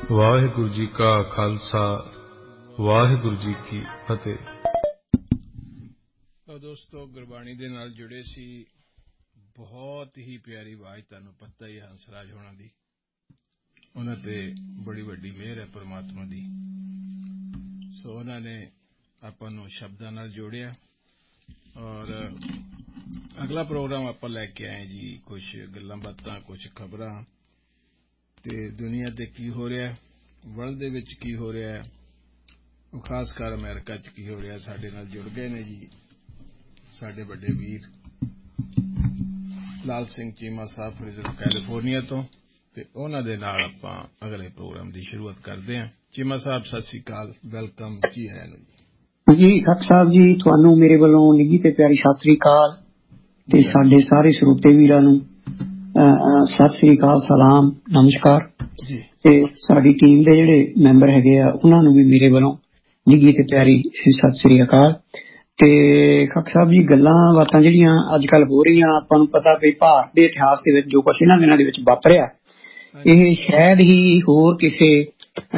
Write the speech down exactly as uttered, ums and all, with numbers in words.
ਵਾਹਿਗੁਰੂ ਜੀ ਕਾ ਖਾਲਸਾ ਵਾਹਿਗੁਰੂ ਜੀ ਕੀ ਫਤਿਹ। ਤਾਂ ਦੋਸਤੋ, ਗੁਰਬਾਣੀ ਦੇ ਨਾਲ ਜੁੜੇ ਸੀ। ਬਹੁਤ ਹੀ ਪਿਆਰੀ ਆਵਾਜ਼, ਤੁਹਾਨੂੰ ਪਤਾ ਹੀ ਹੈ ਹੰਸਰਾਜ ਹੋਣਾ ਦੀ। ਉਹਨਾਂ ਤੇ ਬੜੀ ਵੱਡੀ ਮਿਹਰ ਹੈ ਪਰਮਾਤਮਾ ਦੀ। ਸੋ ਉਹਨਾਂ ਨੇ ਆਪਾਂ ਨੂੰ ਸ਼ਬਦਾਂ ਨਾਲ ਜੋੜਿਆ ਔਰ ਅਗਲਾ ਪ੍ਰੋਗਰਾਮ ਆਪਾਂ ਲੈ ਕੇ ਆਏ ਜੀ। ਕੁਛ ਗੱਲਾਂ ਬਾਤਾਂ, ਕੁਛ ਖਬਰਾਂ ਤੇ ਦੁਨੀਆ ਤੇ ਕੀ ਹੋ ਰਿਹਾ, ਵਰਲਡ ਦੇ ਵਿੱਚ ਕੀ ਹੋ ਰਿਹਾ, ਉਹ ਖਾਸ ਕਰ ਅਮਰੀਕਾ 'ਚ ਕੀ ਹੋ ਰਿਹਾ। ਸਾਡੇ ਨਾਲ ਜੁੜ ਗਏ ਨੇ ਜੀ ਸਾਡੇ ਵੱਡੇ ਵੀਰ ਲਾਲ ਸਿੰਘ ਚੀਮਾ ਸਾਹਿਬ ਫਰੀਜ਼ਰ ਕੈਲੀਫੋਰਨੀਆ ਤੋਂ, ਤੇ ਉਹਨਾਂ ਦੇ ਨਾਲ ਆਪਾਂ ਅਗਲੇ ਪ੍ਰੋਗਰਾਮ ਦੀ ਸ਼ੁਰੂਆਤ ਕਰਦੇ ਹਾਂ। ਚੀਮਾ ਸਾਹਿਬ ਸਤਿ ਸ੍ਰੀ ਅਕਾਲ, ਵੈਲਕਮ ਜੀ। ਆਇਆਂ ਨੂੰ ਜੀ ਜੀ ਖੱਕ ਸਾਹਿਬ ਜੀ, ਤੁਹਾਨੂੰ ਮੇਰੇ ਵੱਲੋਂ ਨਿੱਘੀ ਤੇ ਪਿਆਰੀ ਸਤਿ ਸ੍ਰੀ ਅਕਾਲ ਤੇ ਸਾਡੇ ਸਾਰੇ ਸਰੋਤੇ ਵੀਰਾਂ ਨੂੰ ਸਤਿ ਸ੍ਰੀ ਅਕਾਲ, ਸਲਾਮ, ਨਮਸਕਾਰ ਜੀ। ਤੇ ਸਾਡੀ ਟੀਮ ਦੇ ਜਿਹੜੇ ਮੈਂਬਰ ਹੈਗੇ ਆ ਉਹਨਾਂ ਨੂੰ ਵੀ ਮੇਰੇ ਵੱਲੋਂ ਨਿੱਘੀ ਤੇ ਪਿਆਰੀ ਸਤਿ ਸ੍ਰੀ ਅਕਾਲ। ਤੇ ਖੱਕ ਸਾਹਿਬ ਜੀ, ਗੱਲਾਂ ਬਾਤਾਂ ਜਿਹੜੀਆਂ ਅੱਜ ਕੱਲ੍ਹ ਹੋ ਰਹੀਆਂ, ਆਪਾਂ ਨੂੰ ਪਤਾ ਵੀ ਭਾਰਤ ਦੇ ਇਤਿਹਾਸ ਦੇ ਵਿੱਚ ਜੋ ਕੁਛ ਇਹਨਾਂ ਦਿਨਾਂ ਦੇ ਵਿੱਚ ਵਾਪਰਿਆ, ਇਹ ਸ਼ਾਇਦ ਹੀ ਹੋਰ ਕਿਸੇ